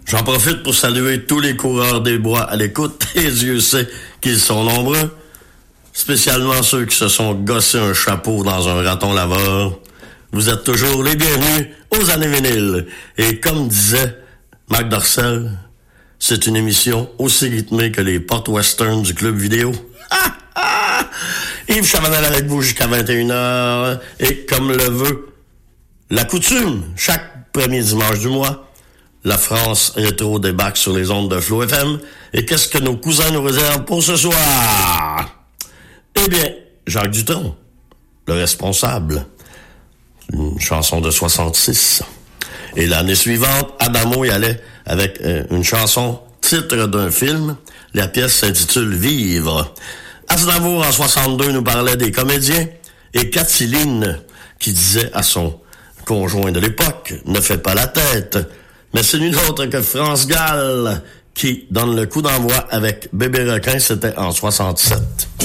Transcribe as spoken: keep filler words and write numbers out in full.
J'en profite pour saluer tous les coureurs des bois à l'écoute, et Dieu sait qu'ils sont nombreux. Spécialement ceux qui se sont gossés un chapeau dans un raton laveur. Vous êtes toujours les bienvenus aux années vinyles. Et comme disait Marc Dorcel, c'est une émission aussi rythmée que les portes western du club vidéo. Yves Chavanel avec vous jusqu'à vingt et une heures. Et comme le veut la coutume, chaque premier dimanche du mois, la France rétro débarque sur les ondes de Flow F M. Et qu'est-ce que nos cousins nous réservent pour ce soir? Eh bien, Jacques Dutronc, le responsable. Une chanson de soixante-six. Et l'année suivante, Adamo y allait avec euh, une chanson titre d'un film. La pièce s'intitule Vivre. Aznavour, en soixante-deux, nous parlait des comédiens. Et Cathyline, qui disait à son conjoint de l'époque, ne fais pas la tête. Mais c'est nul autre que France Gall qui donne le coup d'envoi avec Bébé Requin, c'était en soixante-sept.